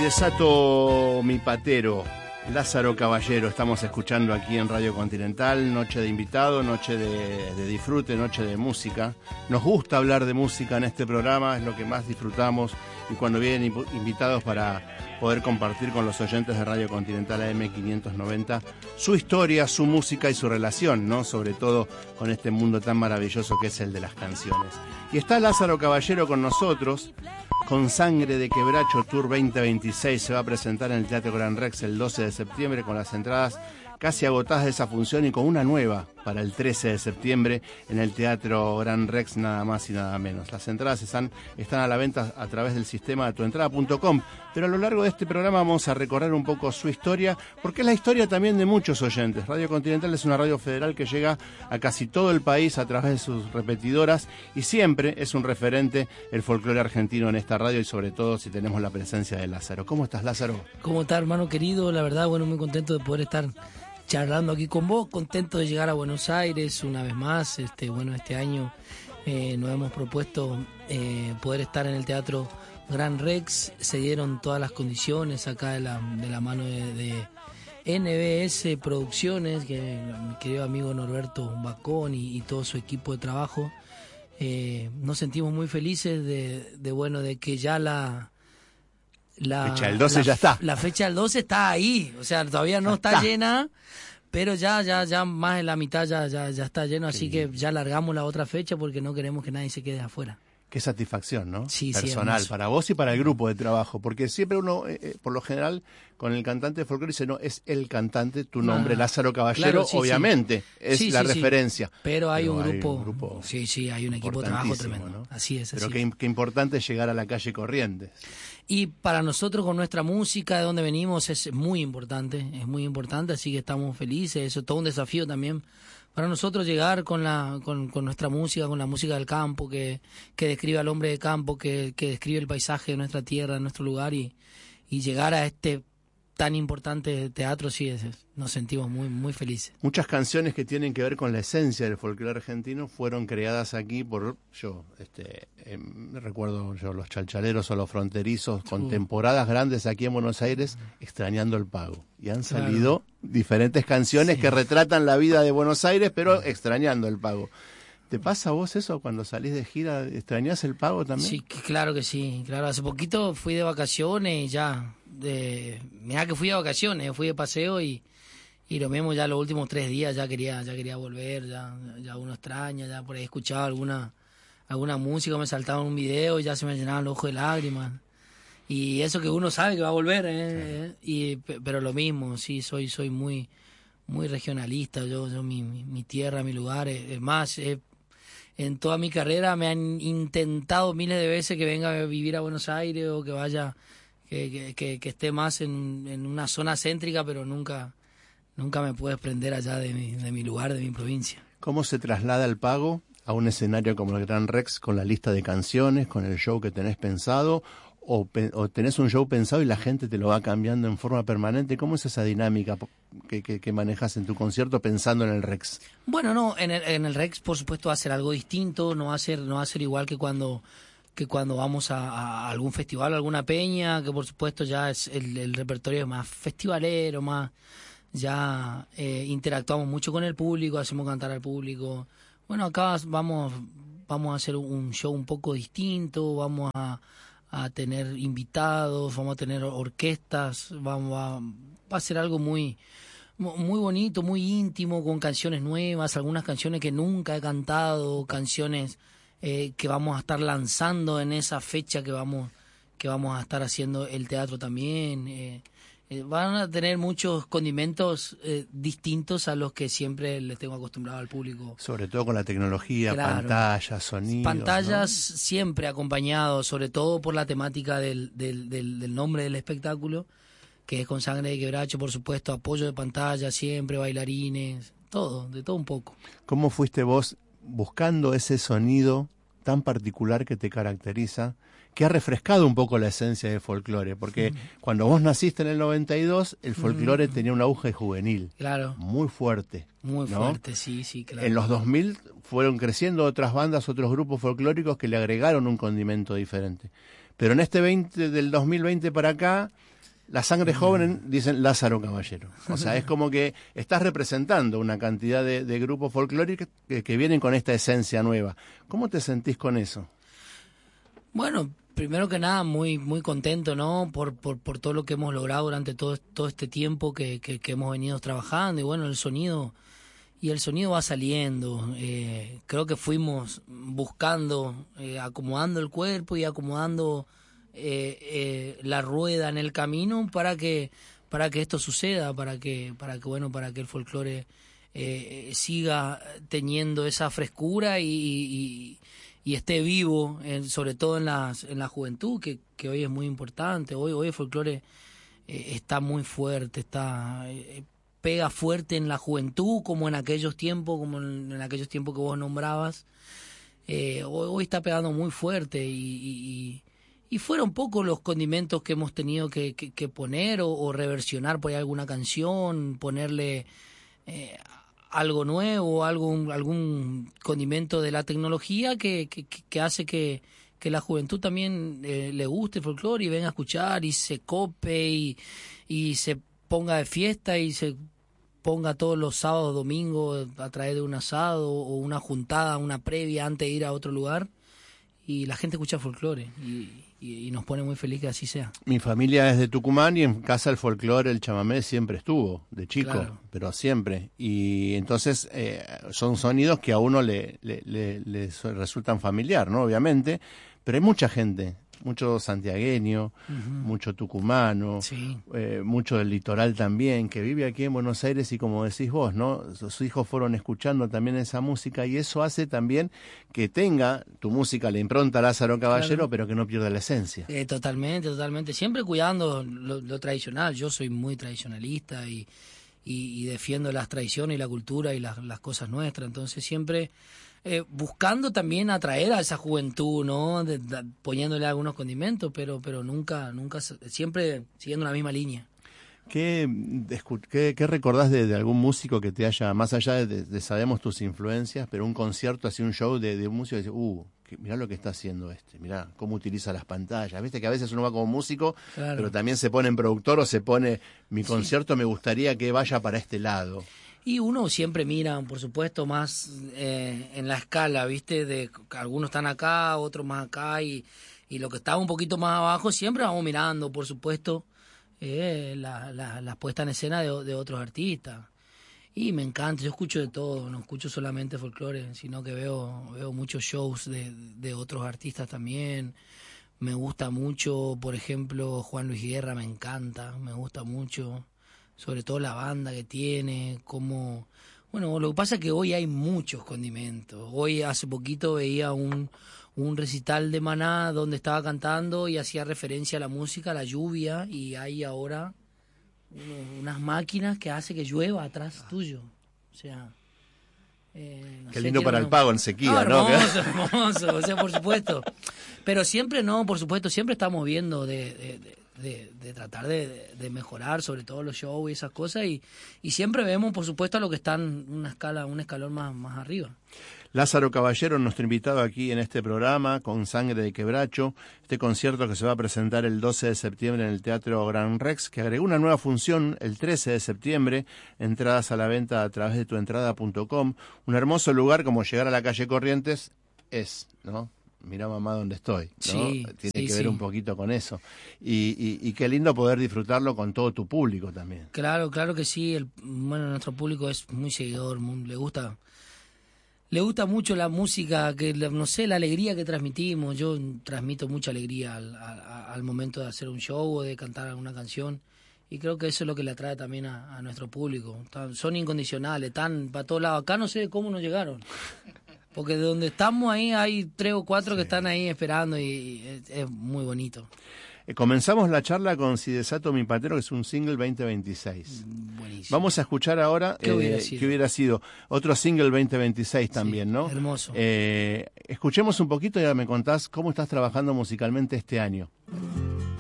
Desato mi patero, Lázaro Caballero, estamos escuchando aquí en Radio Continental, noche de invitado, noche de disfrute, noche de música. Nos gusta hablar de música en este programa, es lo que más disfrutamos, y cuando vienen invitados para poder compartir con los oyentes de Radio Continental AM590 su historia, su música y su relación, ¿no? Sobre todo con este mundo tan maravilloso que es el de las canciones. Y está Lázaro Caballero con nosotros. Con Sangre de Quebracho Tour 2026 se va a presentar en el Teatro Gran Rex el 12 de septiembre con las entradas casi agotadas de esa función y con una nueva para el 13 de septiembre en el Teatro Gran Rex, nada más y nada menos. Las entradas están a la venta a través del sistema de tuentrada.com, pero a lo largo de este programa vamos a recorrer un poco su historia, porque es la historia también de muchos oyentes. Radio Continental es una radio federal que llega a casi todo el país a través de sus repetidoras y siempre es un referente el folclore argentino en esta radio y sobre todo si tenemos la presencia de Lázaro. ¿Cómo estás, Lázaro? ¿Cómo estás, hermano querido? La verdad, bueno, muy contento de poder estar charlando aquí con vos, contento de llegar a Buenos Aires una vez más. Este año nos hemos propuesto poder estar en el Teatro Gran Rex. Se dieron todas las condiciones acá de la mano de NBS Producciones, que mi querido amigo Norberto Bacón y todo su equipo de trabajo. Nos sentimos muy felices de que ya la fecha del 12 ya está. La fecha del 12 está ahí, o sea, todavía no está llena, pero ya más de la mitad ya está lleno, así que ya largamos la otra fecha porque no queremos que nadie se quede afuera. Qué satisfacción, ¿no? Sí, personal, sí, para vos y para el grupo de trabajo, porque siempre uno, por lo general, con el cantante de folclore dice, no, es el cantante, tu nombre, Lázaro Caballero, claro, sí, obviamente, sí. es la referencia. Pero hay un grupo, hay un equipo de trabajo tremendo, ¿no? Así es. Pero qué importante es llegar a la calle Corrientes. Y para nosotros con nuestra música, de donde venimos, es muy importante, así que estamos felices, eso es todo un desafío también para nosotros llegar con nuestra música, con la música del campo, que describe al hombre de campo, que describe el paisaje de nuestra tierra, de nuestro lugar, y llegar a este tan importante teatro, sí, nos sentimos muy, muy felices. Muchas canciones que tienen que ver con la esencia del folclore argentino fueron creadas aquí por, recuerdo los chalchaleros o los fronterizos, con temporadas grandes aquí en Buenos Aires, extrañando el pago. Y han salido diferentes canciones que retratan la vida de Buenos Aires, pero extrañando el pago. ¿Te pasa a vos eso cuando salís de gira? ¿Extrañás el pago también? Sí, claro que sí. Claro, hace poquito fui de vacaciones ya. Mirá que fui de vacaciones, fui de paseo y lo mismo ya los últimos 3 días ya quería volver, ya uno extraña, ya por ahí escuchaba alguna música, me saltaba un video y ya se me llenaban los ojos de lágrimas. Y eso que uno sabe que va a volver, pero lo mismo, sí, soy muy muy regionalista, yo mi tierra, mi lugar, es más, en toda mi carrera me han intentado miles de veces que venga a vivir a Buenos Aires o que vaya, que esté más en una zona céntrica, pero nunca me puedo desprender allá de mi lugar, de mi provincia. ¿Cómo se traslada el pago a un escenario como el Gran Rex con la lista de canciones, con el show que tenés pensado? ¿O tenés un show pensado y la gente te lo va cambiando en forma permanente? ¿Cómo es esa dinámica que manejas en tu concierto pensando en el Rex? Bueno, no, en el Rex por supuesto va a ser algo distinto, no va a ser igual que cuando vamos a algún festival o alguna peña, que por supuesto ya es el repertorio es más festivalero, más ya interactuamos mucho con el público, hacemos cantar al público. Bueno, acá vamos a hacer un show un poco distinto, vamos a tener invitados, vamos a tener orquestas, va a ser algo muy muy bonito, muy íntimo, con canciones nuevas, algunas canciones que nunca he cantado, canciones que vamos a estar lanzando en esa fecha que vamos a estar haciendo el teatro también. Van a tener muchos condimentos distintos a los que siempre les tengo acostumbrado al público. Sobre todo con la tecnología, claro. Pantallas, sonidos. Pantallas, ¿no? Siempre acompañados, sobre todo por la temática del nombre del espectáculo, que es con Sangre de Quebracho, por supuesto, apoyo de pantalla siempre, bailarines, de todo un poco. ¿Cómo fuiste vos buscando ese sonido tan particular que te caracteriza, que ha refrescado un poco la esencia del folclore? Porque cuando vos naciste en el 92, el folclore tenía un auge juvenil. Claro. Muy fuerte. Muy ¿no? fuerte, sí, claro. En los 2000 fueron creciendo otras bandas, otros grupos folclóricos que le agregaron un condimento diferente. Pero en del 2020 para acá, La sangre joven, dicen Lázaro Caballero. O sea, es como que estás representando una cantidad de grupos folclóricos que vienen con esta esencia nueva. ¿Cómo te sentís con eso? Bueno, primero que nada, muy contento, ¿no? Por todo lo que hemos logrado durante todo este tiempo que hemos venido trabajando. Y bueno, el sonido va saliendo. Creo que fuimos buscando, acomodando el cuerpo y acomodando la rueda en el camino para que esto suceda, para que el folclore siga teniendo esa frescura y esté vivo, sobre todo en la juventud, que hoy es muy importante. Hoy el folclore está muy fuerte, pega fuerte en la juventud, como en aquellos tiempos, que vos nombrabas. Hoy está pegando muy fuerte y fueron pocos los condimentos que hemos tenido que poner o reversionar por ahí alguna canción, ponerle algo nuevo, algún condimento de la tecnología que hace que la juventud también le guste el folclore y venga a escuchar y se cope y se ponga de fiesta y se ponga todos los sábados, domingos a través de un asado o una juntada, una previa antes de ir a otro lugar, y la gente escucha folclore y nos pone muy feliz que así sea. Mi familia es de Tucumán y en casa el folclore, el chamamé siempre estuvo, de chico, claro, pero siempre. Y entonces son sonidos que a uno le resultan familiar, ¿no? Obviamente, pero hay mucha gente, mucho santiagueño, mucho tucumano, sí, mucho del litoral también, que vive aquí en Buenos Aires y como decís vos, ¿no? Sus hijos fueron escuchando también esa música y eso hace también que tenga tu música la impronta Lázaro Caballero, claro, pero que no pierda la esencia. Totalmente. Siempre cuidando lo tradicional. Yo soy muy tradicionalista y defiendo las tradiciones y la cultura y las cosas nuestras. Entonces siempre buscando también atraer a esa juventud, ¿no? Poniéndole algunos condimentos, pero nunca, siempre siguiendo la misma línea. ¿Qué recordás de algún músico que te haya, más allá de sabemos tus influencias, pero un concierto, así un show de un músico que dice, mirá lo que está haciendo mirá cómo utiliza las pantallas? Viste que a veces uno va como músico, claro, pero también se pone en productor o se pone, mi concierto me gustaría que vaya para este lado. Y uno siempre mira, por supuesto, más en la escala, ¿viste? De algunos están acá, otros más acá, y lo que está un poquito más abajo, siempre vamos mirando, por supuesto, la puesta en escena de otros artistas. Y me encanta, yo escucho de todo, no escucho solamente folclore, sino que veo muchos shows de otros artistas también. Me gusta mucho, por ejemplo, Juan Luis Guerra, me encanta, me gusta mucho. Sobre todo la banda que tiene, como... Bueno, lo que pasa es que hoy hay muchos condimentos. Hoy, hace poquito, veía un recital de Maná donde estaba cantando y hacía referencia a la música, a la lluvia, y hay ahora unas máquinas que hace que llueva atrás tuyo. O sea... Qué lindo para el pago en sequía, ¿no? Hermoso, o sea, por supuesto. Pero siempre por supuesto, siempre estamos viendo de tratar de mejorar, sobre todo los shows y esas cosas, y siempre vemos, por supuesto, a los que están un escalón más arriba. Lázaro Caballero, nuestro invitado aquí en este programa, con Sangre de Quebracho, este concierto que se va a presentar el 12 de septiembre en el Teatro Gran Rex, que agregó una nueva función el 13 de septiembre, entradas a la venta a través de tuentrada.com, un hermoso lugar como llegar a la calle Corrientes ¿no? Mirá mamá dónde estoy, ¿no? Sí, Tiene que ver un poquito con eso. Y qué lindo poder disfrutarlo con todo tu público también. Claro que sí. Nuestro público es muy seguidor, le gusta mucho la música, no sé, la alegría que transmitimos. Yo transmito mucha alegría al momento de hacer un show o de cantar alguna canción. Y creo que eso es lo que le atrae también a nuestro público. Son incondicionales, están para todos lados. Acá no sé cómo nos llegaron. Porque de donde estamos ahí hay 3 o 4 que están ahí esperando y es muy bonito. Comenzamos la charla con Si desato mi patero, que es un single 2026. Buenísimo. Vamos a escuchar ahora ¿Qué hubiera sido? Otro single 2026 también, sí, ¿no? Hermoso. Escuchemos un poquito y ahora me contás cómo estás trabajando musicalmente este año.